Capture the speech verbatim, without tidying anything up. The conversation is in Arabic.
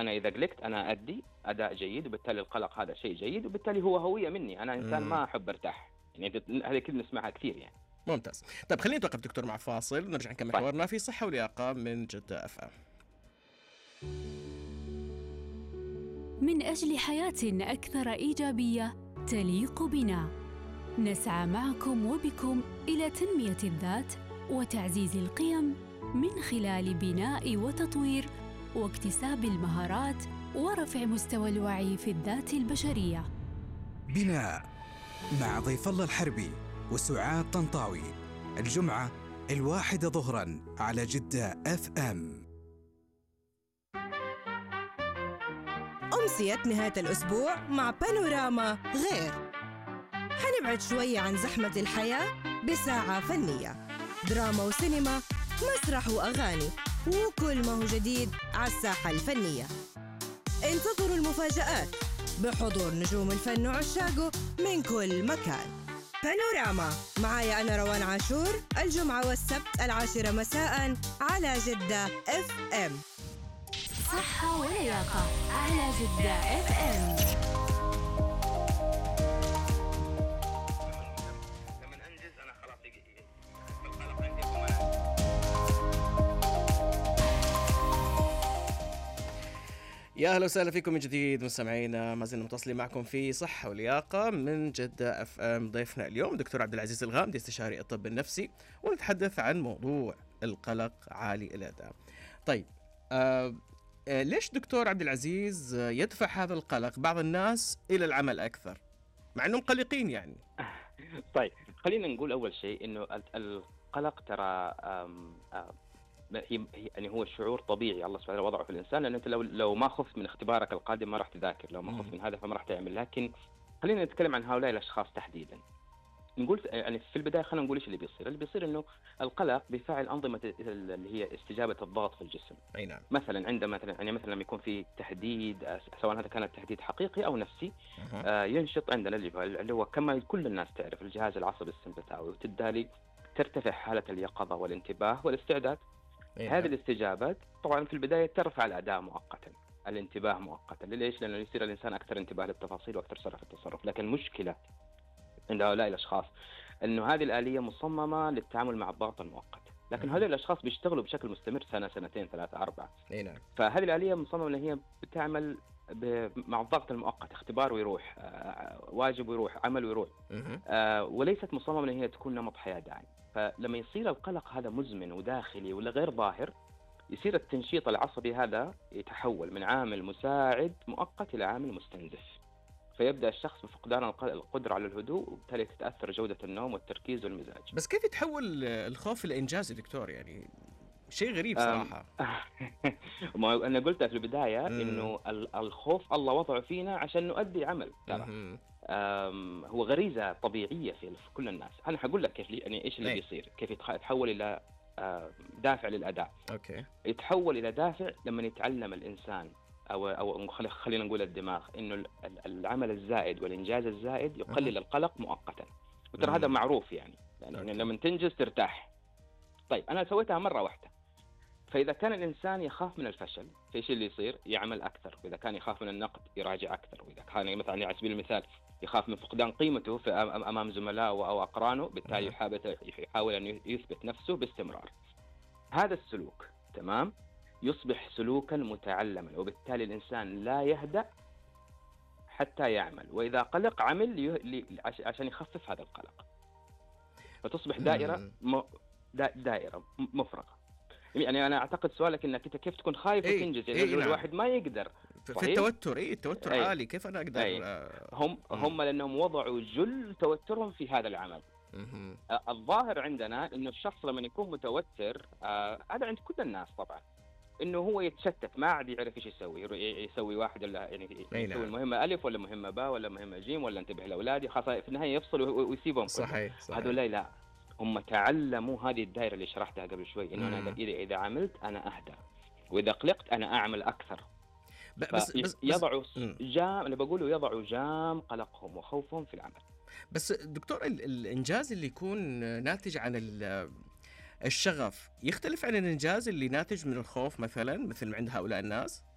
أنا إذا قلقت أنا أدي أداء جيد، وبالتالي القلق هذا شيء جيد، وبالتالي هو هوية مني. أنا إنسان مم. ما أحب أرتاح، يعني هذه كلمة نسمعها كثير يعني. ممتاز. طيب خلينا نتوقف دكتور مع فاصل ونرجع نكمل طيب. حوارنا في صحة ولياقة من جدة أف أم. من أجل حياة أكثر إيجابية تليق بنا، نسعى معكم وبكم إلى تنمية الذات وتعزيز القيم من خلال بناء وتطوير واكتساب المهارات ورفع مستوى الوعي في الذات البشرية. بناء مع ضيف الله الحربي وسعاد طنطاوي، الجمعة الواحدة ظهراً على جدة أف أم. أمسية نهاية الأسبوع مع بانوراما غير. حنبعد شوية عن زحمة الحياة بساعة فنية، دراما وسينما، مسرح وأغاني، وكل ما هو جديد على الساحة الفنية. انتظروا المفاجآت بحضور نجوم الفن وعشاقه من كل مكان. بانوراما معايا أنا روان عاشور، الجمعة والسبت العاشرة مساء على جدة اف ام. صحة ولياقة على جدة اف ام. لما أنجز أنا خلاص القلق عندي كمان. يا أهلا وسهلا فيكم من جديد مستمعينا، ما زلنا متصلين معكم في صحة ولياقة من جدة أف أم. ضيفنا اليوم دكتور عبد العزيز الغامدي، استشاري الطب النفسي، ونتحدث عن موضوع القلق عالي الأداء. طيب آه ليش دكتور عبد العزيز يدفع هذا القلق بعض الناس إلى العمل أكثر مع أنهم قلقين يعني؟ طيب خلينا نقول أول شيء إنه القلق ترى أم أم يعني هو شعور طبيعي الله سبحانه وضعه في الإنسان، لأن أنت لو لو ما خفت من اختبارك القادم ما راح تذاكر، لو ما خفت من هذا فما راح تعمل. لكن خلينا نتكلم عن هؤلاء الأشخاص تحديدا. نقول يعني في البداية خلينا نقول إيش اللي بيصير. اللي بيصير إنه القلق بيفعل أنظمة اللي هي استجابة الضغط في الجسم. أي نعم. مثلا عندما مثلا يعني مثلا لما يكون في تهديد، سواء هذا كان تهديد حقيقي أو نفسي، آه ينشط عندنا اللي هو كما كل الناس تعرف الجهاز العصبي السمبثاوي، وبالتالي ترتفع حالة اليقظة والانتباه والاستعداد. هذه الاستجابات طبعا في البداية ترفع الأداء مؤقتا، الانتباه مؤقتا. ليش؟ لأنه يصير الإنسان أكثر انتباه للتفاصيل وأكثر سرعة في التصرف. لكن المشكلة عند هؤلاء الأشخاص أنه هذه الآلية مصممة للتعامل مع الضغط المؤقت، لكن هؤلاء الأشخاص بيشتغلوا بشكل مستمر سنة سنتين ثلاثة أربعة. نعم. فهذه الآلية مصممة أن هي بتعمل مع الضغط المؤقت، اختبار ويروح، آه، واجب ويروح، عمل ويروح، آه، وليست مصممة أن هي تكون نمط حياة دائم. فلما يصير القلق هذا مزمن وداخلي ولا غير ظاهر، يصير التنشيط العصبي هذا يتحول من عامل مساعد مؤقت إلى عامل مستنزف، فيبدأ الشخص بفقدان القدرة على الهدوء، وبالتالي تتأثر جودة النوم والتركيز والمزاج. بس كيف يتحول الخوف إلى إنجاز يا دكتور؟ يعني شيء غريب صراحة. ما أنا قلت في البداية إنه الخوف الله وضعه فينا عشان نؤدي عمل ترى. هو غريزة طبيعية في كل الناس. أنا هقول لك كيف يعني إيش اللي بيصير، كيف يتحول إلى دافع للأداء. أوكي. يتحول إلى دافع لما يتعلم الإنسان أو أو خلينا نقول الدماغ إنه العمل الزائد والإنجاز الزائد يقلل القلق مؤقتا. وترى هذا معروف يعني، يعني لما تنجز ترتاح. طيب أنا سويتها مرة واحدة. فإذا كان الإنسان يخاف من الفشل، فإيش اللي يصير؟ يعمل أكثر. وإذا كان يخاف من النقد يراجع أكثر. وإذا كان مثلا على سبيل المثال يخاف من فقدان قيمته في أمام زملائه أو أقرانه، بالتالي يحاول أن يثبت نفسه باستمرار. هذا السلوك تمام يصبح سلوكا متعلما، وبالتالي الإنسان لا يهدأ حتى يعمل، وإذا قلق عمل عشان يخفف هذا القلق، فتصبح دائرة م... دائرة مفرغة. يعني أنا أعتقد سؤالك إنك أنت كيف تكون خايف إيه وتنجز، يعني إيه الواحد نعم. ما يقدر في التوتر. إيه التوتر أيه. عالي، كيف أنا أقدر؟ أيه. هم هم لأنهم وضعوا جل توترهم في هذا العمل. آه الظاهر عندنا إنه الشخص لما يكون متوتر، آه هذا عند كل الناس طبعا، إنه هو يتشتت، ما عاد يعرف إيش يسوي. يسوي واحد ولا يعني يسوي نعم. المهمة ألف ولا مهمة باء ولا مهمة جيم ولا انتبه لأولادي، خاصة في النهاية يفصل ويسيبهم. صحيح, صحيح. هذول لا, لا هم تعلموا هذه الدائرة اللي شرحتها قبل شوي، إنه أنا إذا إذا عملت أنا أهدى، وإذا قلقت أنا أعمل أكثر. بس بس يضعوا جام، أنا بقوله يضعوا جام قلقهم وخوفهم في العمل. بس دكتور الإنجاز اللي يكون ناتج عن الشغف يختلف عن الإنجاز اللي ناتج من الخوف مثلا، مثل عند هؤلاء الناس؟